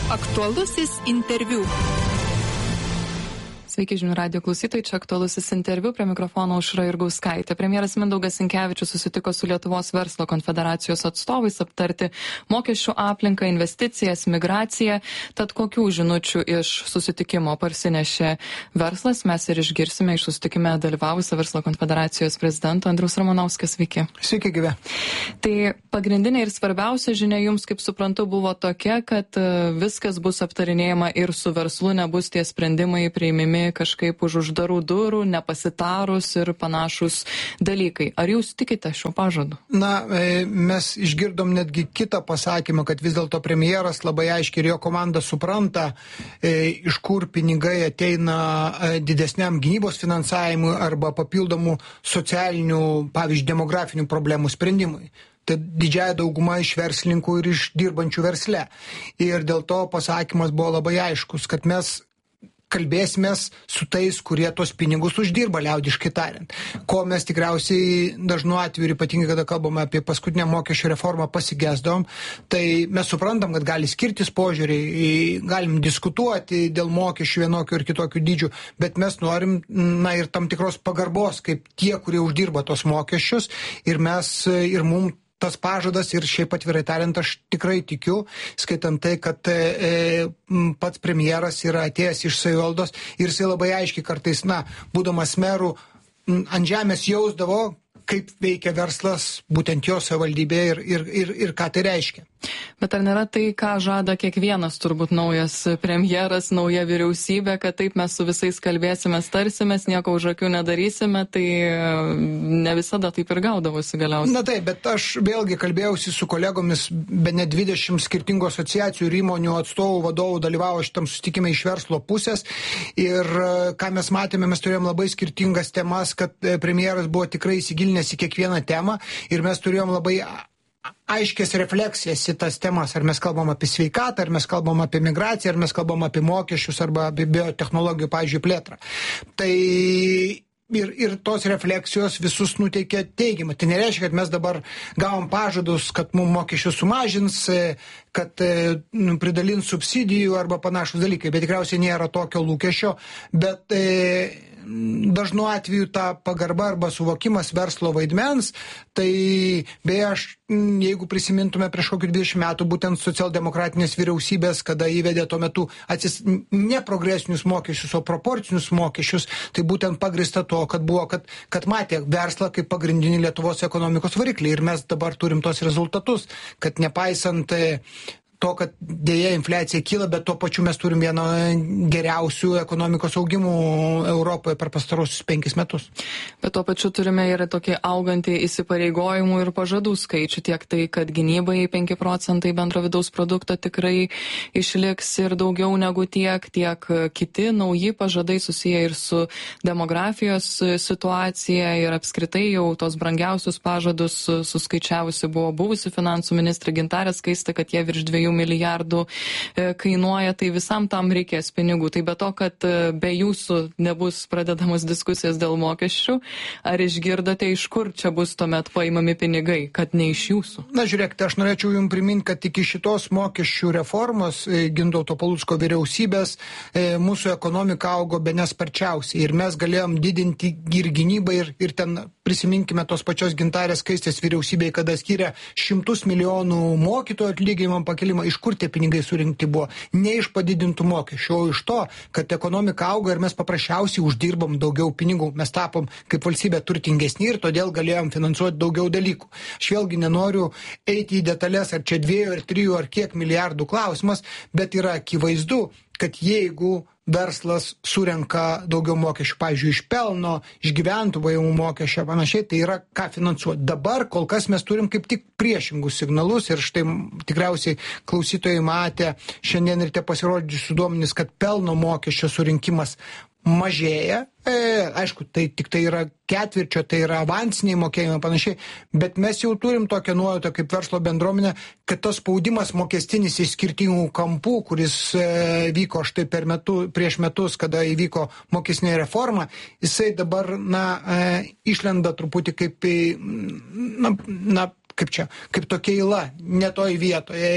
Aktualusis interviu. Sveiki, žinių radijo klausytojai, čia aktualusis interviu, prie mikrofono Aušra Jurgauskaitė. Premjeras Mindaugas Sinkevičius susitiko su Lietuvos verslo konfederacijos atstovais aptarti mokesčių aplinką, investicijas, migraciją. Tad kokių žinučių iš susitikimo parsinešė verslas, mes ir išgirsime iš susitikime dalyvavusio verslo konfederacijos prezidento Andriaus Romanovskio. Sveiki. Sveiki, gyve. Tai pagrindinė ir svarbiausia žinia jums, kaip suprantu, buvo tokia, kad viskas bus aptarinėjama ir su verslu, nebus tie sprendimai priimimi kažkaip už uždarų durų, nepasitarus ir panašus dalykai. Ar jūs tikite šiuo pažadu? Na, mes išgirdom netgi kitą pasakymą, kad vis dėlto premjeras labai aiškiai ir jo komanda supranta, iš kur pinigai ateina didesniam gynybos finansavimui arba papildomų socialinių, pavyzdžiui, demografinių problemų sprendimui. Tai didžiąją daugumą iš verslininkų ir iš dirbančių versle. Ir dėl to pasakymas buvo labai aiškus, kad mes kalbėsimės su tais, kurie tos pinigus uždirba, liaudiškai tariant. Ko mes tikriausiai dažnu atveju ir ypatingai, kada kalbame apie paskutinę mokesčių reformą, pasigesdom, tai mes suprantam, kad gali skirtis požiūriai, galim diskutuoti dėl mokesčių vienokių ir kitokių dydžių, bet mes norim, ir tam tikros pagarbos, kaip tie, kurie uždirba tos mokesčius, ir mes, ir mums tas pažadas, ir šiaip atvirai tariant, aš tikrai tikiu, skaitant tai, kad pats premjeras yra atėjęs iš savivaldos ir jisai labai aiškiai kartais, būdamas merų, ant žemės jausdavo, kaip veikia verslas būtent jo savivaldybėje ir ką tai reiškia. Bet ar nėra tai, ką žada kiekvienas turbūt naujas premjeras, nauja vyriausybė, kad taip mes su visais kalbėsime, tarsimės, nieko už akių nedarysime, tai ne visada taip ir gaudavosi galiausiai. Na taip, bet aš vėlgi kalbėjausi su kolegomis, bene 20 skirtingų asociacijų ir įmonių atstovų, vadovų dalyvavo šitam susitikime iš verslo pusės ir ką mes matėme, mes turėjom labai skirtingas temas, kad premjeras buvo tikrai įsigilinęs į kiekvieną temą ir mes turėjom labai aiškės refleksijas į tas temas, ar mes kalbam apie sveikatą, ar mes kalbam apie migraciją, ar mes kalbam apie mokesčius arba apie biotechnologijų, pavyzdžiui, plėtrą. Tai ir tos refleksijos visus nuteikia teigiamai. Tai nereiškia, kad mes dabar gavom pažadus, kad mums mokesčius sumažins, kad pridalins subsidijų arba panašus dalykai, bet tikriausiai nėra tokio lūkesčio, bet dažnu atveju ta pagarba arba suvokimas verslo vaidmens, tai beje, jeigu prisimintume prieš kokį 20 metų, būtent socialdemokratinės vyriausybės, kada įvedė tuo metu ne progresinius mokesčius, o proporcinius mokesčius, tai būtent pagrįsta to, kad matė verslą kaip pagrindinį Lietuvos ekonomikos variklį ir mes dabar turim tos rezultatus, kad nepaisant to, kad dėja infliacija kyla, bet tuo pačiu mes turim vieną geriausių ekonomikos augimų Europoje per pastarosius 5 metus. Bet tuo pačiu turime ir tokį augantį įsipareigojimų ir pažadų skaičių, tiek tai, kad gynybai 5% bendro vidaus produkto tikrai išliks ir daugiau negu tiek kiti nauji pažadai susiję ir su demografijos situacija ir apskritai jau tos brangiausius pažadus suskaičiavusi buvo buvusi finansų ministrė Gintarė Skaistė, kad jie virš 2 milijardų kainuoja, tai visam tam reikės pinigų. Tai be to, kad be jūsų nebus pradedamos diskusijos dėl mokesčių, ar išgirdote, iš kur čia bus tuomet paimami pinigai, kad ne iš jūsų? Na, žiūrėkite, aš norėčiau jums priminti, kad iki šitos mokesčių reformos Gintauto Palucko vyriausybės mūsų ekonomika augo bene sparčiausiai ir mes galėjom didinti ir gynybą ir ten prisiminkime tos pačios Gintarės Skaistės vyriausybėje, kada skiria 100 milijonų mokytojų atlyginimam pakelimą. Iš kur tie pinigai surinkti buvo? Ne iš padidintų mokesčių, o iš to, kad ekonomika auga ir mes paprasčiausiai uždirbam daugiau pinigų. Mes tapom kaip valstybė turtingesni ir todėl galėjom finansuoti daugiau dalykų. Aš vėlgi nenoriu eiti į detalės, ar čia 2 ar 3 ar kiek milijardų klausimas, bet yra akivaizdu, kad jeigu verslas surenka daugiau mokesčių, pavyzdžiui, iš pelno, iš gyventojų pajamų mokesčio, panašiai, tai yra ką finansuoti. Dabar kol kas mes turim kaip tik priešingus signalus ir štai tikriausiai klausytojai matė šiandien ir te pasirodžiusių duomenys, kad pelno mokesčio surinkimas mažėja. Aišku, tai tik tai yra ketvirčio, tai yra avansiniai mokėjimai panašiai, bet mes jau turim tokią nuojautą kaip verslo bendruomenė, kad tas spaudimas mokestinis iš skirtingų kampų, kuris vyko štai prieš metus, kada įvyko mokestinė reforma, jisai dabar išlenda truputį kaip kaip tokia įla, ne toj vietoje.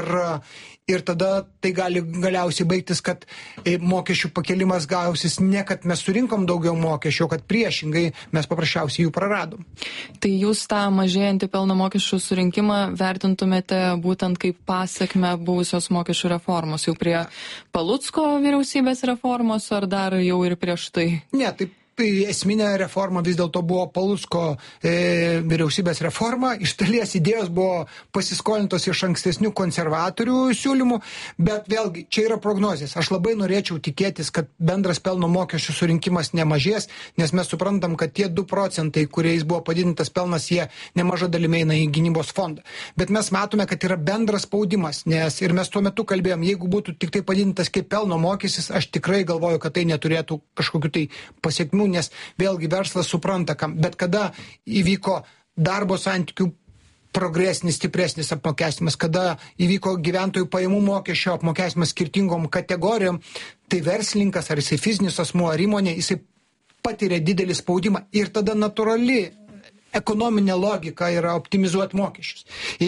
Ir tada tai gali galiausiai baigtis, kad mokesčių pakelimas gausis ne, kad mes surinkom daugiau mokesčių, kad priešingai mes paprasčiausiai jų praradom. Tai jūs tą mažėjantį pelno mokesčių surinkimą vertintumėte būtent kaip pasekmę buvusios mokesčių reformos, jau prie Palucko vyriausybės reformos, ar dar jau ir prieš tai? Ne, taip. Esminė reforma vis dėlto buvo Palucko vyriausybės reforma. Iš dalies idėjos buvo pasiskolintos iš ankstesnių konservatorių siūlymų, bet vėlgi čia yra prognozės. Aš labai norėčiau tikėtis, kad bendras pelno mokesčių surinkimas nemažės, nes mes suprantam, kad tie 2 procentai, kuriais buvo padidintas pelnas, jie nemaža dalimi eina į gynybos fondą. Bet mes matome, kad yra bendras spaudimas, nes ir mes tuo metu kalbėjom, jeigu būtų tik tai padidintas kaip pelno mokestis, aš tikrai galvoju, kad tai neturėtų kažkokių tai pasiekmių, nes vėlgi verslas supranta, bet kada įvyko darbo santykių progresinis, stipresnis apmokestimas, kada įvyko gyventojų pajamų mokesčio apmokestimas skirtingom kategorijom, tai verslininkas, ar jisai fizinis asmuo, ar įmonė, jisai patiria didelį spaudimą ir tada natūrali ekonominė logika yra optimizuoti mokesčius.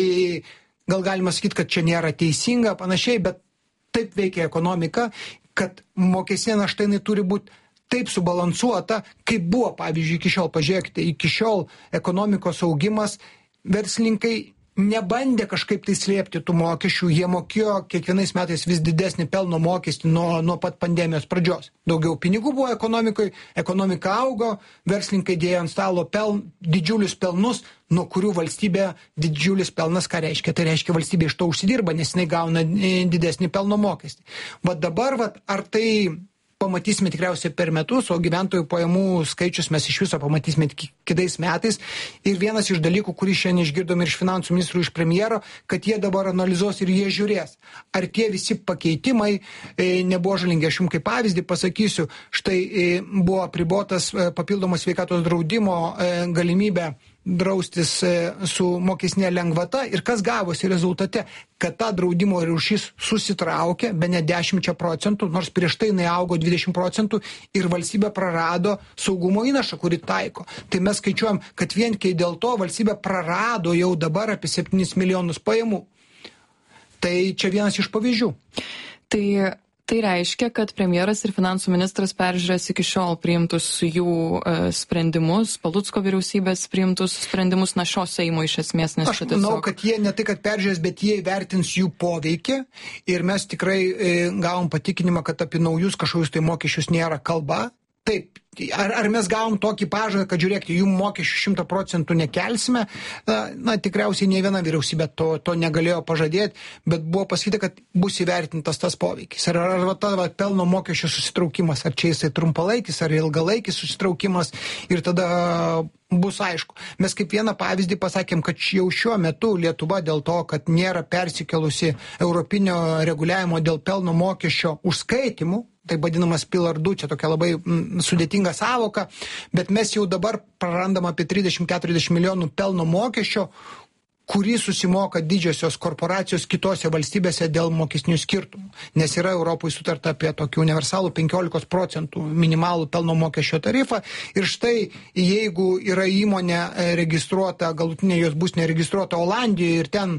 Gal galima sakyti, kad čia nėra teisinga, panašiai, bet taip veikia ekonomika, kad mokestinė našta turi būti taip subalansuota, kaip buvo, pavyzdžiui, iki šiol. Pažiūrėkite, iki šiol ekonomikos augimas, verslininkai nebandė kažkaip tai slėpti tų mokesčių, jie mokėjo kiekvienais metais vis didesnį pelno mokestį nuo pat pandemijos pradžios. Daugiau pinigų buvo ekonomikoje, ekonomika augo, verslininkai dėjo ant stalo didžiulius pelnus, nuo kurių valstybė didžiulis pelnas, ką reiškia? Tai reiškia, valstybė iš to užsidirba, nes jinai gauna didesnį pelno mokestį. Va dabar, ar tai pamatysime tikriausiai per metus, o gyventojų pajamų skaičius mes iš viso pamatysime kitais metais. Ir vienas iš dalykų, kurį šiandien išgirdome iš finansų ministrų, iš premjero, kad jie dabar analizuos ir jie žiūrės, ar tie visi pakeitimai nebuvo žalingi. Aš jums kaip pavyzdį pasakysiu, štai buvo apribotas papildomos sveikatos draudimo galimybė draustis su mokestinė lengvata ir kas gavosi rezultate, kad ta draudimo rūšis susitraukė be ne 10%, nors prieš tai jinai augo 20% ir valstybė prarado saugumo įnašą, kurį taiko. Tai mes skaičiuojam, kad vien kai dėl to valstybė prarado jau dabar apie 7 milijonus pajamų. Tai čia vienas iš pavyzdžių. Tai reiškia, kad premjeras ir finansų ministras peržiūrės iki šiol priimtus jų sprendimus, Palucko vyriausybės priimtus sprendimus, šio Seimo iš esmės, nes aš manau, kad jie ne tai, kad peržiūrės, bet jie įvertins jų poveikį ir mes tikrai gavom patikinimą, kad apie naujus kažkokius tai mokesčius nėra kalba. Taip, ar mes gavom tokį pažadą, kad žiūrėkite, jų mokesčių 100% nekelsime, tikriausiai nei viena vyriausybė to negalėjo pažadėti, bet buvo pasakyta, kad bus įvertintas tas poveikis. Ar pelno mokesčių susitraukimas, ar čia jisai trumpalaikis, ar ilgalaikis susitraukimas ir tada bus aišku. Mes kaip vieną pavyzdį pasakėm, kad jau šiuo metu Lietuva dėl to, kad nėra persikelusi europinio reguliavimo dėl pelno mokesčio užskaitimų, tai vadinamas Pillar 2, čia tokia labai sudėtinga sąvoka, bet mes jau dabar prarandam apie 30-40 milijonų pelno mokesčio, kurį susimoka didžiosios korporacijos kitose valstybėse dėl mokesnių skirtumų. Nes yra Europoje sutarta apie tokį universalų 15% minimalų pelno mokesčio tarifą. Ir štai, jeigu yra įmonė registruota, galutinė jos bus neregistruota Olandijoje ir ten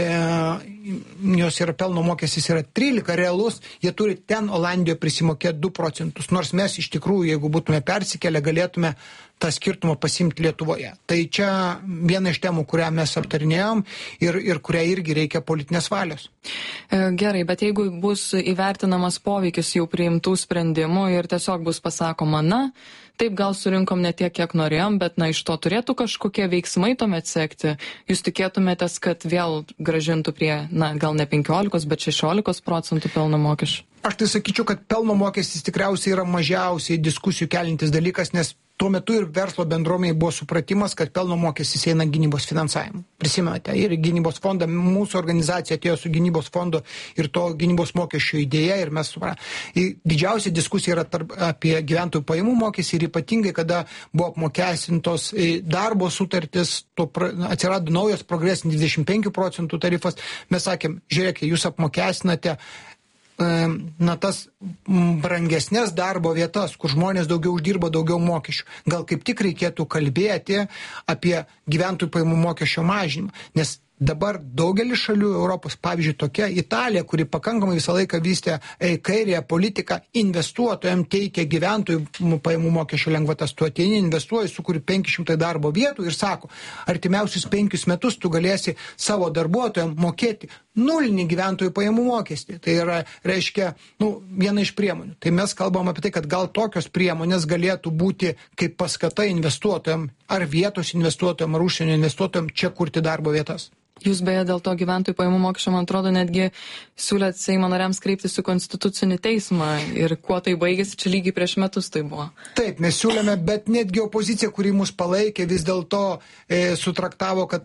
jos yra pelno mokestis yra 13 realus, jie turi ten Olandijoje prisimokėti 2%. Nors mes iš tikrųjų, jeigu būtume persikėlę, galėtume tą skirtumą pasimti Lietuvoje. Tai čia viena iš temų, kurią mes aptarinėjom ir kurią irgi reikia politinės valios. Gerai, bet jeigu bus įvertinamas poveikis jau priimtų sprendimų ir tiesiog bus pasakoma, taip gal surinkom ne tiek, kiek norėjom, bet iš to turėtų kažkokie veiksmai tuomet sekti. Jūs tikėtumėtės, kad vėl gražintų prie, gal ne 15, bet 16% pelno mokesčių? Aš tai sakyčiau, kad pelno mokestis tikriausiai yra mažiausiai diskusijų kelintis dalykas, nes tuo metu ir verslo bendruomeniai buvo supratimas, kad pelno mokestis eina gynybos finansavimu. Prisimenate, ir gynybos fondą, mūsų organizacija atėjo su gynybos fondo ir to gynybos mokesčio idėja ir mes supratome. Didžiausia diskusija yra apie gyventojų pajamų mokestį ir ypatingai, kada buvo apmokestintos darbo sutartis, atsirado naujas progresinis 25% tarifas, mes sakėm, žiūrėkite, jūs apmokestinate tas brangesnės darbo vietas, kur žmonės daugiau uždirba, daugiau mokesčių. Gal kaip tik reikėtų kalbėti apie gyventojų pajamų mokesčio mažinimą, nes dabar daugelis šalių Europos, pavyzdžiui, tokia Italija, kuri pakankamai visą laiką vystė kairėje politiką, investuotojams teikia gyventojų pajamų mokesčio lengvatas. Tu ateini, investuoji, sukuri 500 darbo vietų ir sako, artimiausius 5 metus tu galėsi savo darbuotojams mokėti nulinį gyventojų pajamų mokestį. Tai yra, reiškia, viena iš priemonių. Tai mes kalbam apie tai, kad gal tokios priemonės galėtų būti kaip paskata investuotojams, ar vietos investuotojams, ar užsienio investuotojams čia kurti darbo vietas. Jūs beje dėl to gyventojų pajamų mokesčio, man atrodo, netgi siūlėt Seimo nariams kreiptis į Konstitucinį teismą ir kuo tai baigėsi, čia lygiai prieš metus tai buvo. Taip, mes siūlėme, bet netgi opozicija, kuri mus palaikė, vis dėlto sutraktavo, kad